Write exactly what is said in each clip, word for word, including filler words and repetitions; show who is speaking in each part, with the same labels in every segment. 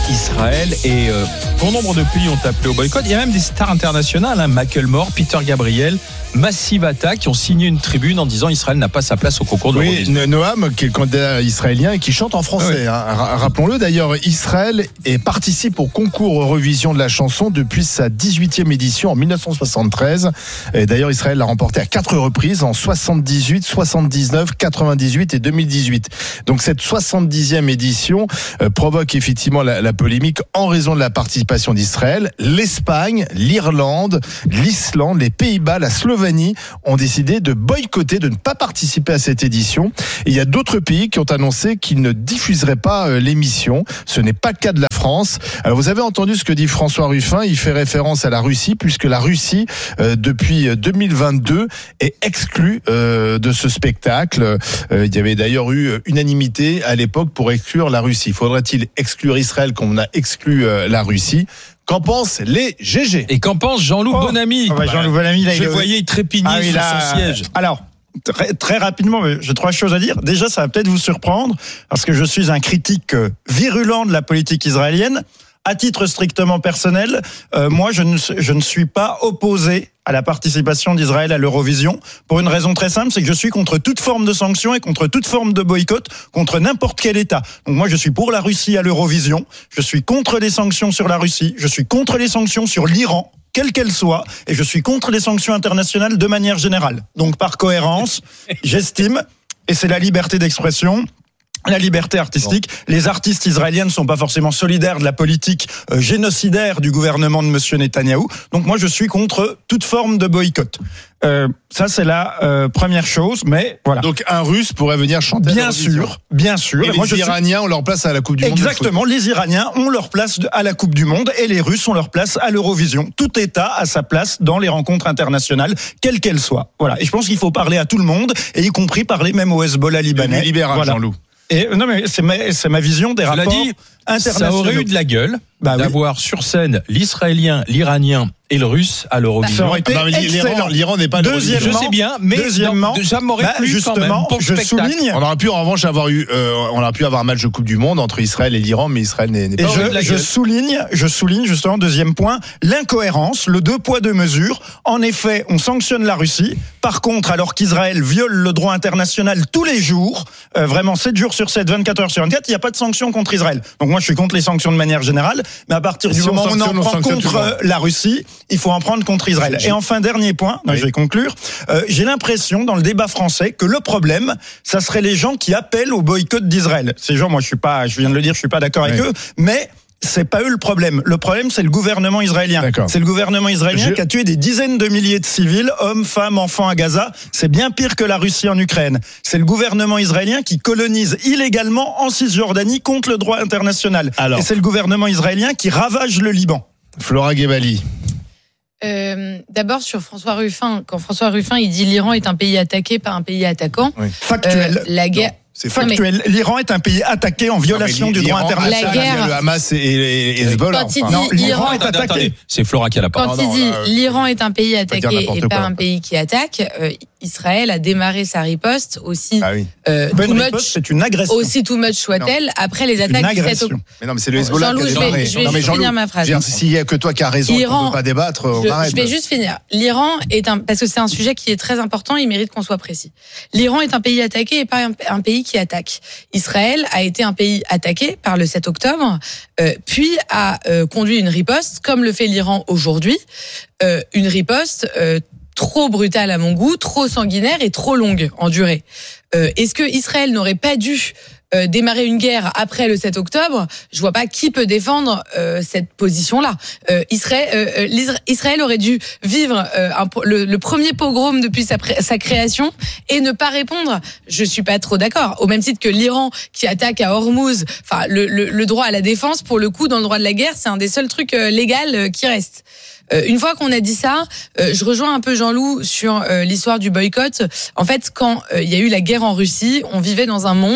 Speaker 1: Israël et euh, bon nombre de pays ont appelé au boycott. Il y a même des stars internationales, hein, Macklemore, Peter Gabriel, Massive Attack, qui ont signé une tribune en disant Israël n'a pas sa place au concours de l'Eurovision.
Speaker 2: Oui, Noam, qui est le candidat israélien et qui chante en français. Oui. Hein. Rappelons-le d'ailleurs, Israël est, participe au concours Eurovision de la chanson depuis sa dix-huitième édition en dix-neuf cent soixante-treize. Et d'ailleurs, Israël l'a remporté à quatre reprises en soixante-dix-huit, soixante-dix-neuf, quatre-vingt-dix-huit et deux mille dix-huit. Donc cette soixante-dixième édition euh, provoque effectivement la, la polémique en raison de la participation d'Israël. L'Espagne, l'Irlande, l'Islande, les Pays-Bas, la Slovénie ont décidé de boycotter, de ne pas participer à cette édition. Et il y a d'autres pays qui ont annoncé qu'ils ne diffuseraient pas euh, l'émission. Ce n'est pas le cas de la France. Alors vous avez entendu ce que dit François Ruffin. Il fait référence à la Russie puisque la Russie, euh, depuis deux mille vingt-deux, est exclue euh, de ce spectacle. Euh, il y avait d'ailleurs eu unanimité à l'époque pour exclure la Russie. Faudrait-il exclure Israël comme on a exclu euh, la Russie? Qu'en pensent les G G?
Speaker 1: Et qu'en pense Jean-Loup
Speaker 3: oh.
Speaker 1: Bonamy?
Speaker 3: oh bah Jean-Loup Bonamy, là,
Speaker 1: je
Speaker 3: il
Speaker 1: voyais il trépignait ah, sur là, son siège.
Speaker 3: Alors, très, très rapidement, j'ai trois choses à dire. Déjà, ça va peut-être vous surprendre, parce que je suis un critique virulent de la politique israélienne. À titre strictement personnel, euh, moi, je ne, je ne suis pas opposé à la participation d'Israël à l'Eurovision, pour une raison très simple, c'est que je suis contre toute forme de sanction et contre toute forme de boycott, contre n'importe quel État. Donc moi, je suis pour la Russie à l'Eurovision, je suis contre les sanctions sur la Russie, je suis contre les sanctions sur l'Iran, quelle qu'elle soit, et je suis contre les sanctions internationales de manière générale. Donc par cohérence, j'estime, et c'est la liberté d'expression, la liberté artistique. Bon. Les artistes israéliens ne sont pas forcément solidaires de la politique euh, génocidaire du gouvernement de Monsieur Netanyahou. Donc moi, je suis contre toute forme de boycott. Euh, ça, c'est la euh, première chose, mais voilà.
Speaker 2: Donc un Russe pourrait venir chanter.
Speaker 3: Bien sûr, bien sûr.
Speaker 2: Et, et les moi, Iraniens suis... ont leur place à la Coupe du
Speaker 3: Exactement, Monde. Exactement, les Iraniens ont leur place à la Coupe du Monde et les Russes ont leur place à l'Eurovision. Tout État a sa place dans les rencontres internationales, quelles qu'elles soient. Voilà. Et je pense qu'il faut parler à tout le monde, et y compris parler même au Hezbollah libanais.
Speaker 2: Libéral,
Speaker 3: voilà.
Speaker 2: Jean-Loup.
Speaker 3: Et non mais c'est ma, c'est ma vision des rapports
Speaker 1: dit,
Speaker 3: internationaux.
Speaker 1: Ça aurait eu de la gueule bah d'avoir oui. sur scène l'Israélien, l'Iranien et le Russe à l'Eurovision.
Speaker 3: Ça aurait été ah,
Speaker 2: l'Iran, L'Iran n'est pas
Speaker 3: deuxièmement,
Speaker 1: je sais bien, mais
Speaker 3: deuxièmement,
Speaker 1: non, ça m'aurait
Speaker 3: bah,
Speaker 1: plu
Speaker 3: justement,
Speaker 1: quand même pour
Speaker 3: je souligne.
Speaker 2: On aurait pu en revanche avoir eu, euh, on aurait pu avoir un match de Coupe du Monde entre Israël et l'Iran, mais Israël n'est, n'est pas.
Speaker 3: Et je, je souligne, je souligne justement deuxième point, l'incohérence, le deux poids deux mesures. En effet, on sanctionne la Russie. Par contre, alors qu'Israël viole le droit international tous les jours, euh, vraiment sept jours sur sept, vingt-quatre heures sur vingt-quatre, il n'y a pas de sanctions contre Israël. Donc moi, je suis contre les sanctions de manière générale, mais à partir du
Speaker 2: si
Speaker 3: moment où on en
Speaker 2: on
Speaker 3: prend contre la Russie, il faut en prendre contre Israël. Et enfin, dernier point, oui. je vais conclure, euh, j'ai l'impression dans le débat français que le problème, ça serait les gens qui appellent au boycott d'Israël. Ces gens, moi je suis pas, je viens de le dire, je suis pas d'accord oui. avec eux, mais c'est pas eux le problème. Le problème, c'est le gouvernement israélien. D'accord. C'est le gouvernement israélien je... qui a tué des dizaines de milliers de civils, hommes, femmes, enfants à Gaza. C'est bien pire que la Russie en Ukraine. C'est le gouvernement israélien qui colonise illégalement en Cisjordanie contre le droit international. Alors. Et c'est le gouvernement israélien qui ravage le Liban.
Speaker 2: Flora Gebali.
Speaker 4: Euh, d'abord sur François Ruffin, quand François Ruffin il dit l'Iran est un pays attaqué, pas un pays attaquant.
Speaker 3: Oui. Factuel.
Speaker 4: Euh, la guerre.
Speaker 3: Non. C'est factuel. Mais... L'Iran est un pays attaqué en violation non, du droit international.
Speaker 4: La guerre.
Speaker 2: Le Hamas et, et, et Hezbollah.
Speaker 4: Quand il dit non,
Speaker 3: l'Iran est attaqué.
Speaker 1: Attendez, c'est Flora qui a la parole.
Speaker 4: Quand il dit l'Iran est un pays attaqué et pas un pays qui attaque, euh, Israël a démarré sa riposte aussi.
Speaker 2: Ah oui.
Speaker 4: euh, too
Speaker 3: riposte,
Speaker 4: much,
Speaker 3: c'est une agression.
Speaker 4: Aussi too much soit-elle après les attaques du sept octobre.
Speaker 2: Mais non, mais c'est le Hezbollah.
Speaker 4: Jean-Loup, je vais, je vais non, juste finir ma phrase.
Speaker 2: S'il y a que toi qui as raison,
Speaker 4: Iran,
Speaker 2: on ne peut pas débattre. On
Speaker 4: je,
Speaker 2: arrête.
Speaker 4: je vais juste finir. L'Iran est un, parce que c'est un sujet qui est très important, il mérite qu'on soit précis. L'Iran est un pays attaqué et pas un, un pays qui attaque. Israël a été un pays attaqué par le sept octobre, euh, puis a euh, conduit une riposte, comme le fait l'Iran aujourd'hui, euh, une riposte euh, trop brutale à mon goût, trop sanguinaire et trop longue en durée. Euh, est-ce que Israël n'aurait pas dû euh, démarrer une guerre après le sept octobre? Je vois pas qui peut défendre euh, cette position-là. Euh, Israël, euh, Israël aurait dû vivre euh, un, le, le premier pogrom depuis sa, sa création et ne pas répondre. Je suis pas trop d'accord. Au même titre que l'Iran qui attaque à Hormuz, enfin le, le, le droit à la défense, pour le coup, dans le droit de la guerre, c'est un des seuls trucs euh, légaux euh, qui reste. Euh, une fois qu'on a dit ça, euh, je rejoins un peu Jean-Loup sur euh, l'histoire du boycott. En fait, quand euh, il y a eu la guerre en Russie, on vivait dans un monde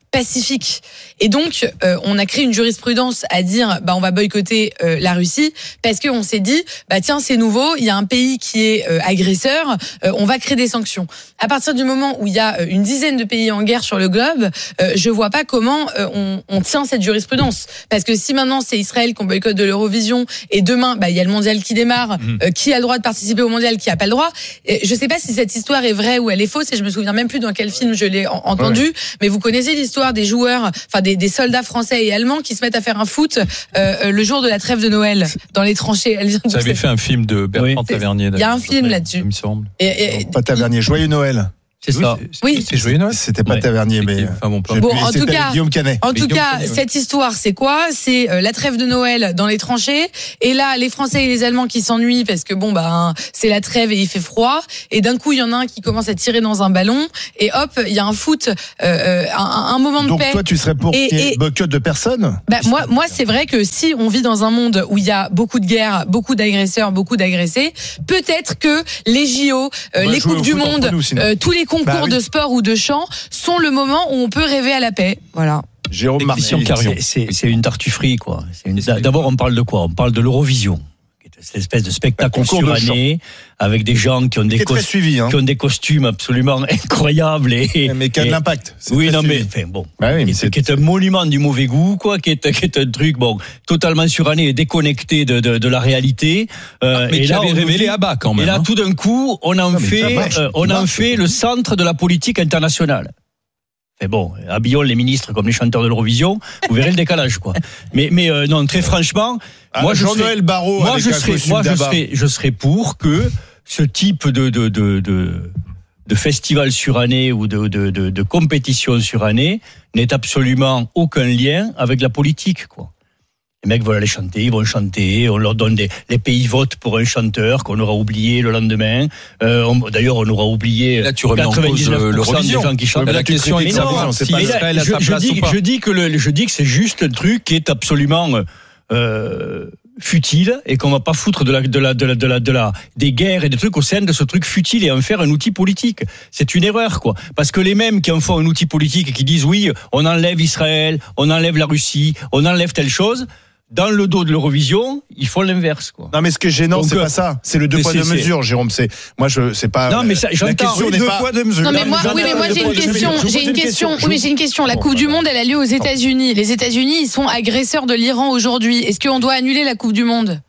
Speaker 4: pacifique. Et donc, euh, on a créé une jurisprudence à dire, bah, on va boycotter euh, la Russie parce qu'on s'est dit, bah tiens, c'est nouveau, il y a un pays qui est euh, agresseur, euh, on va créer des sanctions. À partir du moment où il y a une dizaine de pays en guerre sur le globe, euh, je vois pas comment euh, on, on tient cette jurisprudence. Parce que si maintenant c'est Israël qu'on boycotte de l'Eurovision et demain, bah il y a le mondial qui démarre, mmh. euh, qui a le droit de participer au mondial, qui a pas le droit. Et je sais pas si cette histoire est vraie ou elle est fausse, et je me souviens même plus dans quel film je l'ai en- entendu. Ouais. Mais vous connaissez l'histoire des joueurs, enfin des, des soldats français et allemands qui se mettent à faire un foot euh, le jour de la trêve de Noël dans les tranchées. Elle vient
Speaker 1: Vous avez fait un film de Bertrand
Speaker 4: oui.
Speaker 1: Tavernier.
Speaker 4: Il y a un film là-dessus.
Speaker 1: Il me semble.
Speaker 2: Et, et, non, pas Tavernier, Joyeux Noël.
Speaker 1: C'est
Speaker 2: oui,
Speaker 1: ça.
Speaker 2: C'est,
Speaker 4: oui.
Speaker 1: C'est Joyeux Noël.
Speaker 2: C'était pas ouais. Tavernier, mais.
Speaker 1: Enfin, bon,
Speaker 4: bon en tout cas,
Speaker 2: Guillaume Canet.
Speaker 4: En tout
Speaker 1: Guillaume
Speaker 4: cas,
Speaker 1: Canet, ouais.
Speaker 4: cette histoire, c'est quoi? C'est euh, la trêve de Noël dans les tranchées. Et là, les Français et les Allemands qui s'ennuient parce que bon, bah, c'est la trêve et il fait froid. Et d'un coup, il y en a un qui commence à tirer dans un ballon. Et hop, il y a un foot, euh, un, un moment de
Speaker 2: Donc
Speaker 4: paix.
Speaker 2: Donc toi, tu serais pour
Speaker 4: et,
Speaker 2: qu'il y ait
Speaker 4: et,
Speaker 2: boycott de personnes?
Speaker 4: Bah, moi, moi, c'est vrai que si on vit dans un monde où il y a beaucoup de guerres, beaucoup d'agresseurs, beaucoup d'agressés, peut-être que les J O, euh, les coupes du monde, nous, euh, tous les concours bah, oui. de sport ou de chant sont le moment où on peut rêver à la paix. Voilà.
Speaker 2: Jérôme Marcy,
Speaker 5: c'est, c'est, c'est une tartufferie, quoi. C'est une, d'abord, on parle de quoi? On parle de l'Eurovision. Cette espèce de spectacle suranné avec des gens qui ont des, cos-
Speaker 2: suivi, hein.
Speaker 5: qui ont des costumes absolument incroyables et
Speaker 2: mais qui a de l'impact.
Speaker 5: C'est oui, non mais enfin bon,
Speaker 2: bah oui, mais
Speaker 5: qui, qui est un monument du mauvais goût, quoi, qui est, qui est un truc bon totalement suranné et déconnecté de, de, de la réalité.
Speaker 1: Euh, mais et qui là, avait révélé à bas quand même.
Speaker 5: Et là,
Speaker 1: hein.
Speaker 5: tout d'un coup, on en non, fait, marche, euh, on en fait le centre de la politique internationale. Mais bon, habillons les ministres comme les chanteurs de l'Eurovision, vous verrez le décalage, quoi. Mais, mais euh, non, très franchement,
Speaker 2: ah,
Speaker 5: moi, je
Speaker 2: Jean-Noël
Speaker 5: serais,
Speaker 2: Barrot,
Speaker 5: moi,
Speaker 2: avec
Speaker 5: je
Speaker 2: un
Speaker 5: serais,
Speaker 2: costume
Speaker 5: moi, je
Speaker 2: d'abat.
Speaker 5: serais, je serais pour que ce type de de de de, de festival suranné ou de, de de de compétition surannée n'ait absolument aucun lien avec la politique, quoi. Les mecs veulent aller chanter, ils vont chanter, on leur donne des, les pays votent pour un chanteur qu'on aura oublié le lendemain. Euh, on, d'ailleurs, on aura oublié
Speaker 1: là, tu remets en cause l'Eurovision.
Speaker 5: Des gens qui chantent.
Speaker 1: La question est de savoir si Israël a sa place
Speaker 5: dis,
Speaker 1: ou pas.
Speaker 5: Je dis que le, je dis que c'est juste un truc qui est absolument euh, futile et qu'on va pas foutre de la, de la, de la, de la, de la, des guerres et des trucs au sein de ce truc futile et en faire un outil politique. C'est une erreur, quoi. Parce que les mêmes qui en font un outil politique et qui disent oui, on enlève Israël, on enlève la Russie, on enlève telle chose. Dans le dos de l'Eurovision, ils font l'inverse, quoi.
Speaker 2: Non, mais ce qui est gênant, Donc, c'est euh, pas ça. C'est le deux poids deux mesures, Jérôme. C'est, moi, je, c'est pas.
Speaker 5: Non, mais ça, j'entends.
Speaker 2: La question
Speaker 5: oui,
Speaker 2: n'est
Speaker 5: deux
Speaker 2: pas.
Speaker 5: poids deux mesures.
Speaker 4: Non, mais moi, oui, mais moi, j'ai une question. J'ai une question. Oui, mais j'ai une question. La Coupe du Monde, elle a lieu aux États-Unis. Les États-Unis, ils sont agresseurs de l'Iran aujourd'hui. Est-ce qu'on doit annuler la Coupe du Monde?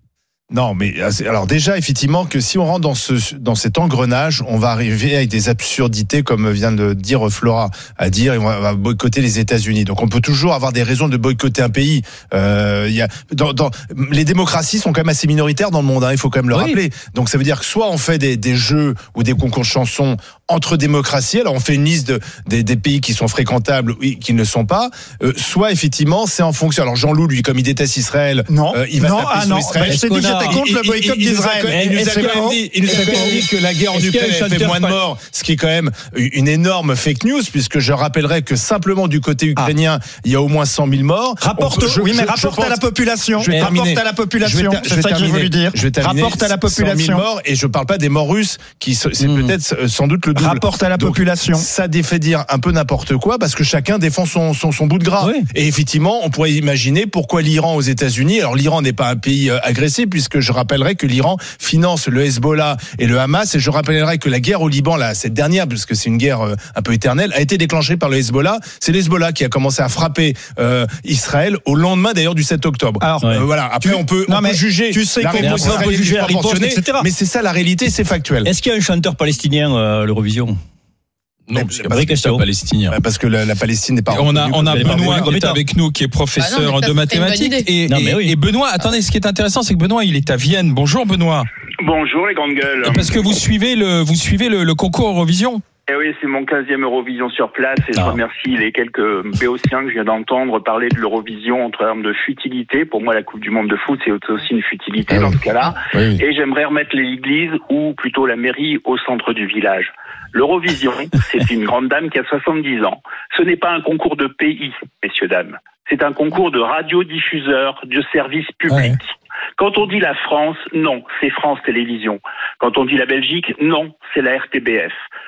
Speaker 2: Non, mais alors déjà, effectivement, que si on rentre dans ce dans cet engrenage, on va arriver avec des absurdités, comme vient de dire Flora, à dire on va boycotter les États-Unis. Donc, on peut toujours avoir des raisons de boycotter un pays. Euh, il y a dans, dans les démocraties sont quand même assez minoritaires dans le monde. Hein, il faut quand même le oui. rappeler. Donc, ça veut dire que soit on fait des, des jeux ou des concours de chansons entre démocraties. Alors, on fait une liste de, des, des pays qui sont fréquentables, oui, qui ne le sont pas. Euh, soit effectivement, c'est en fonction. Alors, Jean-Loup, lui, comme il déteste Israël,
Speaker 3: non,
Speaker 2: euh, il va
Speaker 3: non,
Speaker 2: taper
Speaker 3: ah
Speaker 2: sur
Speaker 3: non,
Speaker 2: Israël.
Speaker 3: Ben, je t'ai dit que j'étais contre le boycott d'Israël.
Speaker 2: Il nous a quand même dit, il nous a quand même dit que la guerre en Ukraine fait moins de morts, ce qui est quand même une énorme fake news, puisque je rappellerai que simplement du côté ukrainien, il y a au moins cent mille morts.
Speaker 3: Rapporte, je, oui, mais je, rapporte je à la population. Je vais rapporte à la population.
Speaker 2: Je vais,
Speaker 3: c'est ça que je veux lui dire.
Speaker 2: Je vais terminer.
Speaker 3: Rapporte à la population.
Speaker 2: cent mille morts, et je parle pas des morts russes, qui c'est mmh. peut-être sans doute le double.
Speaker 3: Rapporte à la
Speaker 2: Donc,
Speaker 3: population.
Speaker 2: Ça défait dire un peu n'importe quoi, parce que chacun défend son, son, son bout de gras. Oui. Et effectivement, on pourrait imaginer pourquoi l'Iran aux États-Unis. Alors l'Iran n'est pas un pays agressé, puisque je rappellerai que l'Iran finance le Hezbollah et le Hamas, et je rappellerai que la guerre au Liban, là, cette dernière, parce que c'est une guerre un peu éternelle, a été déclenchée par le Hezbollah. C'est le Hezbollah qui a commencé à frapper euh, Israël au lendemain d'ailleurs du sept octobre. Alors ouais. euh, voilà. Après, tu, on peut, on peut juger
Speaker 3: tu sais
Speaker 2: la réponse israélienne disproportionnée, mais c'est ça la réalité, c'est factuel.
Speaker 5: Est-ce qu'il y a un chanteur palestinien à l'Eurovision?
Speaker 1: Non, c'est une vraie question. Palestinien.
Speaker 2: Parce que la, la Palestine n'est pas.
Speaker 1: On a, on a Benoît qui est avec nous, qui est professeur ah non, ça, de mathématiques. Et, non, et, oui. et Benoît, attendez, ce qui est intéressant, c'est que Benoît, il est à Vienne. Bonjour Benoît.
Speaker 6: Bonjour les grandes gueules.
Speaker 1: Parce que vous suivez le, vous suivez le, le concours Eurovision.
Speaker 6: Eh oui, c'est mon quinzième Eurovision sur place et ah. je remercie les quelques béotiens que je viens d'entendre parler de l'Eurovision en termes de futilité. Pour moi, la Coupe du Monde de foot, c'est aussi une futilité ah. dans ce cas-là. Oui. Et j'aimerais remettre l'église, ou plutôt la mairie, au centre du village. L'Eurovision, c'est une grande dame qui a soixante-dix ans. Ce n'est pas un concours de pays, messieurs, dames. C'est un concours de radiodiffuseurs, de services publics. Ouais. Quand on dit la France, non, c'est France Télévisions. Quand on dit la Belgique, non, c'est la R T B F.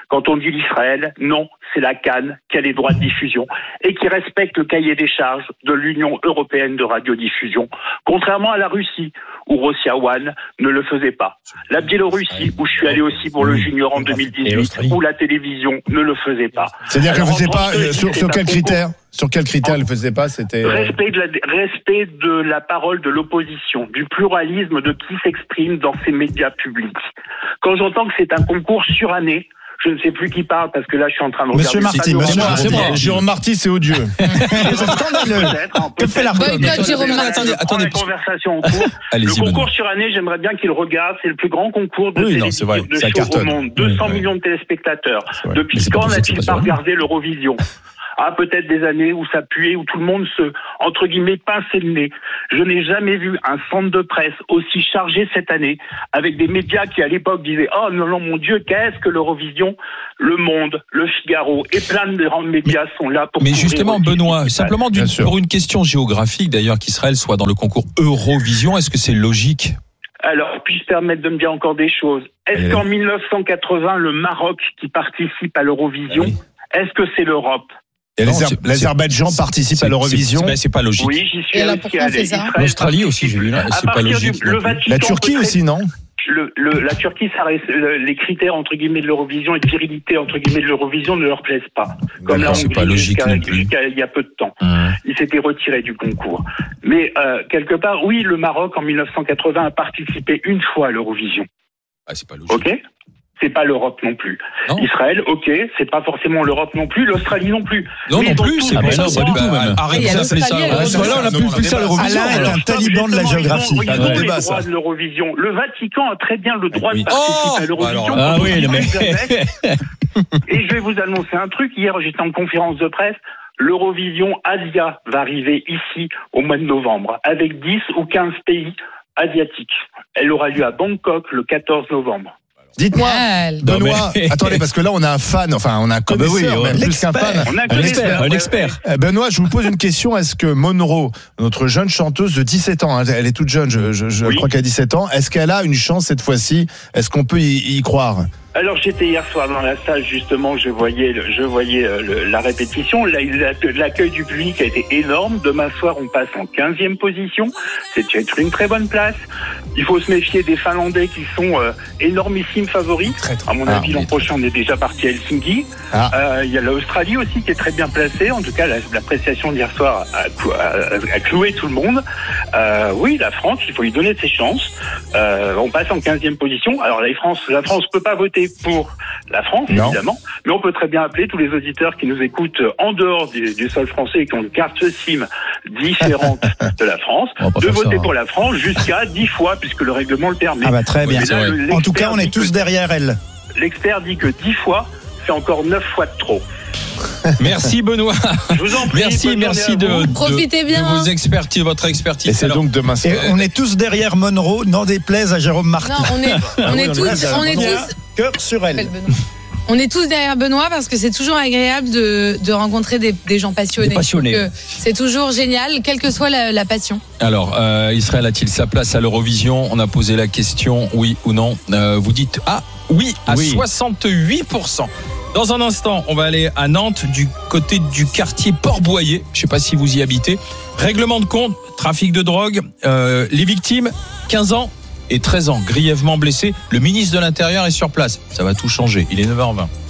Speaker 6: Quand on dit l'Israël, non, c'est la Cannes qui a les droits de diffusion et qui respecte le cahier des charges de l'Union européenne de radiodiffusion, contrairement à la Russie, où Rossiya One ne le faisait pas. La Biélorussie, où je suis allé aussi pour le junior en deux mille dix-huit, où la télévision ne le faisait pas.
Speaker 2: C'est-à-dire qu'elle ne faisait pas, euh, sur, sur quel critère Sur quel critère elle ne faisait pas C'était
Speaker 6: respect de, la, respect de la parole de l'opposition, du pluralisme de qui s'exprime dans ces médias publics. Quand j'entends que c'est un concours suranné, je ne sais plus qui parle parce que là je suis en train de regarder.
Speaker 3: Monsieur Marty, Monsieur
Speaker 2: c'est moi. Jérôme Marty, c'est odieux.
Speaker 3: C'est scandaleux. Que fait l'article?
Speaker 4: Jérôme Marty.
Speaker 6: Attendez, attendez, la conversation en cours. Le concours suranné, j'aimerais bien qu'il regarde. C'est le plus grand concours de
Speaker 2: oui,
Speaker 6: télévision
Speaker 2: non,
Speaker 6: de show au monde. deux cents oui, millions de téléspectateurs. Depuis quand n'a-t-il pas regardé l'Eurovision? Ah, peut-être des années où ça puait, où tout le monde se, entre guillemets, pinçait le nez. Je n'ai jamais vu un centre de presse aussi chargé cette année, avec des médias qui, à l'époque, disaient « Oh non, non, mon Dieu, qu'est-ce que l'Eurovision ?» Le Monde, Le Figaro et plein de grands médias sont là pour...
Speaker 1: Mais justement, Benoît, simplement d'une, pour une question géographique, d'ailleurs, qu'Israël soit dans le concours Eurovision, est-ce que c'est logique ?
Speaker 6: Alors, puis-je permettre de me dire encore des choses ? Est-ce qu'en mille neuf cent quatre-vingts, le Maroc qui participe à l'Eurovision, oui. est-ce que c'est l'Europe ?
Speaker 2: Et non, l'Azerbaïdjan participe à l'Eurovision.
Speaker 1: C'est, c'est pas logique.
Speaker 6: Oui, j'y suis allé.
Speaker 5: L'Australie aussi, j'ai vu là. C'est pas logique.
Speaker 6: Du,
Speaker 2: la Turquie aussi, non?
Speaker 6: Le, le, la Turquie, ça reste, le, les critères entre guillemets de l'Eurovision et de virilité entre guillemets de l'Eurovision ne leur plaisent pas. Comme la Hongrie jusqu'à, jusqu'à il y a peu de temps, mmh. il s'était retiré du concours. Mais euh, quelque part, oui, le Maroc en mille neuf cent quatre-vingts a participé une fois à l'Eurovision.
Speaker 1: Ah, c'est pas logique.
Speaker 6: Ok. C'est pas l'Europe non plus. Non. Israël, ok, c'est pas forcément l'Europe non plus, l'Australie non plus.
Speaker 1: Non, mais non plus, c'est pas ça, pas du tout, même. Arrête de s'appeler ça.
Speaker 5: Voilà, on a plus plus ça l'Eurovision.
Speaker 3: Alain est un taliban de la géographie.
Speaker 6: Ils ont les droits de l'Eurovision. Le Vatican a très bien le droit de participer à l'Eurovision.
Speaker 5: Ah oui, mais...
Speaker 6: Et je vais vous annoncer un truc. Hier, j'étais en conférence de presse. L'Eurovision Asia va arriver ici au mois de novembre avec dix ou quinze pays asiatiques. Elle aura lieu à Bangkok le quatorze novembre.
Speaker 2: Dites-moi, Benoît, mais... attendez, parce que là, on a un fan, enfin, on a un connaisseur, ah bah oui, même plus qu'un fan.
Speaker 6: On a
Speaker 5: un, un expert, un expert.
Speaker 2: Benoît, je vous pose une question. Est-ce que Monroe, notre jeune chanteuse de dix-sept ans, hein, elle est toute jeune, je, je, je oui. crois qu'elle a dix-sept ans, est-ce qu'elle a une chance cette fois-ci? Est-ce qu'on peut y, y croire?
Speaker 6: Alors j'étais hier soir dans la salle justement, je voyais, le, je voyais le, la répétition. La, la, l'accueil du public a été énorme. Demain soir, on passe en quinzième position. C'est une très bonne place. Il faut se méfier des Finlandais qui sont euh, énormissimes favoris. Très, très à mon avis, ah, l'an oui. prochain, on est déjà parti à Helsinki. Ah. Euh, il y a l'Australie aussi qui est très bien placée. En tout cas, la, l'appréciation d'hier soir a, a, a cloué tout le monde. Euh, oui, la France, il faut lui donner ses chances. Euh, on passe en quinzième position. Alors la France, la France peut pas voter pour la France, non. évidemment, mais on peut très bien appeler tous les auditeurs qui nous écoutent en dehors du, du sol français et qui ont une carte SIM différente de la France, de voter ça, pour la France jusqu'à dix fois, puisque le règlement le permet.
Speaker 3: Ah bah très bien. Là, en tout cas, on est tous derrière elle.
Speaker 6: L'expert dit que dix fois, c'est encore neuf fois de trop.
Speaker 1: Merci Benoît.
Speaker 6: Je vous en prie,
Speaker 1: merci, merci de, de,
Speaker 4: Profitez bien.
Speaker 1: de vos expertises, votre expertise.
Speaker 2: Et c'est alors, donc demain soir.
Speaker 3: Et on est tous derrière Monroe, n'en déplaise à Jérôme Marty.
Speaker 4: Non, on est, on est tous, on est tous.
Speaker 3: Cœur sur elle.
Speaker 4: On est tous derrière Benoît parce que c'est toujours agréable de, de rencontrer des, des gens passionnés. Des
Speaker 5: passionnés.
Speaker 4: C'est toujours génial, quelle que soit la, la passion.
Speaker 1: Alors, euh, Israël a-t-il sa place à l'Eurovision? On a posé la question, oui ou non. Euh, vous dites ah oui à oui. soixante-huit pour cent. Dans un instant, on va aller à Nantes, du côté du quartier Port-Boyer. Je ne sais pas si vous y habitez. Règlement de compte, trafic de drogue. Euh, les victimes, quinze ans et treize ans, grièvement blessés. Le ministre de l'Intérieur est sur place. Ça va tout changer. Il est neuf heures vingt.